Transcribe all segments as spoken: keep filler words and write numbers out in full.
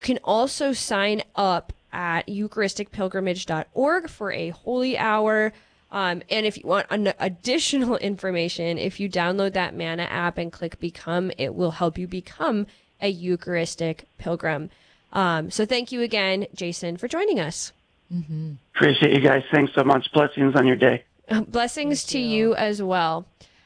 can also sign up at eucharistic pilgrimage dot org for a holy hour. Um, and if you want an additional information, if you download that Manna app and click Become, it will help you become a Eucharistic pilgrim. Um, so thank you again, Jason, for joining us. Mm-hmm. Appreciate you guys. Thanks so much. Blessings on your day. Blessings Thank to you. you as well.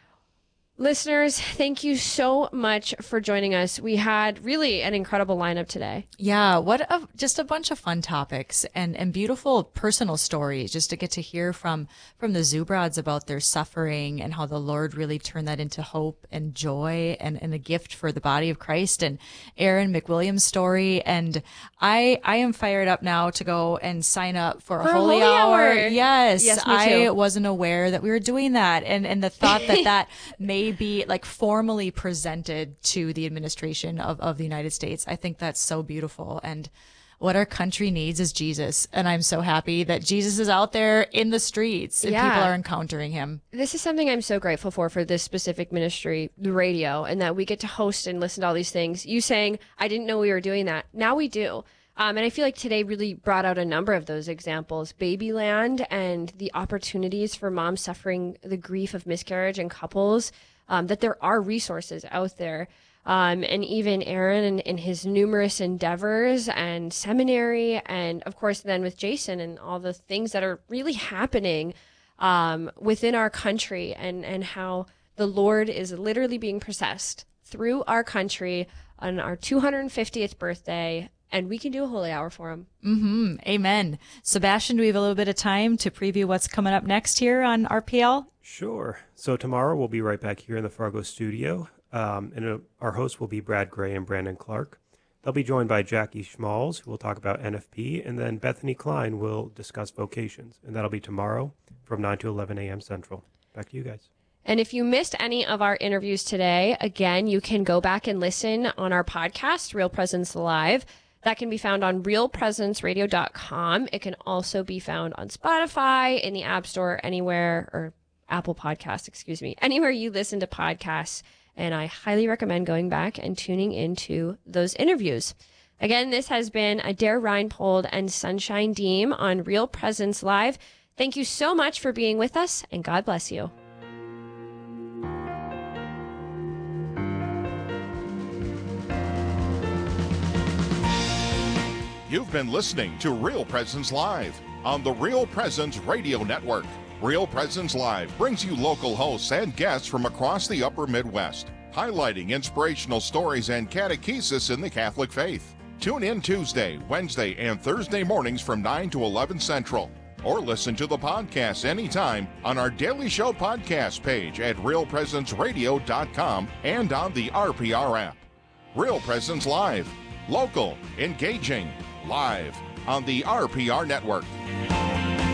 Listeners, thank you so much for joining us. We had really an incredible lineup today. Yeah, what a, just a bunch of fun topics and, and beautiful personal stories just to get to hear from, from the Zubrods about their suffering and how the Lord really turned that into hope and joy and, and a gift for the body of Christ, and Aaron McWilliams' story. And I, I am fired up now to go and sign up for a For a holy, holy hour. hour. Yes, Yes, me I too. wasn't aware that we were doing that. And, and the thought that that may be like formally presented to the administration of, of the United States. I think that's so beautiful. And what our country needs is Jesus. And I'm so happy that Jesus is out there in the streets and Yeah. people are encountering him. This is something I'm so grateful for, for this specific ministry, the radio, and that we get to host and listen to all these things. You saying, I didn't know we were doing that. Now we do. Um, and I feel like today really brought out a number of those examples. Babyland and the opportunities for moms suffering the grief of miscarriage and couples, um, that there are resources out there. Um, and even Aaron and, and his numerous endeavors and seminary, and of course then with Jason and all the things that are really happening um, within our country, and, and how the Lord is literally being processed through our country on our two hundred fiftieth birthday, and we can do a holy hour for him. Mm-hmm. Amen. Sebastian, do we have a little bit of time to preview what's coming up next here on R P L? Sure. So tomorrow we'll be right back here in the Fargo studio. Um, and uh, our hosts will be Brad Gray and Brandon Clark. They'll be joined by Jackie Schmalz, who will talk about N F P, and then Bethany Klein will discuss vocations. And that'll be tomorrow from nine to eleven a.m. Central. Back to you guys. And if you missed any of our interviews today, again, you can go back and listen on our podcast, Real Presence Live. That can be found on real presence radio dot com. It can also be found on Spotify, in the App Store, anywhere, or Apple Podcasts, excuse me, anywhere you listen to podcasts. And I highly recommend going back and tuning into those interviews. Again, this has been Adair Reinpold and Sunshine Deem on Real Presence Live. Thank you so much for being with us, and God bless you. You've been listening to Real Presence Live on the Real Presence Radio Network. Real Presence Live brings you local hosts and guests from across the upper Midwest, highlighting inspirational stories and catechesis in the Catholic faith. Tune in Tuesday, Wednesday, and Thursday mornings from nine to eleven Central, or listen to the podcast anytime on our Daily Show podcast page at real presence radio dot com and on the R P R app. Real Presence Live, local, engaging, live on the R P R Network.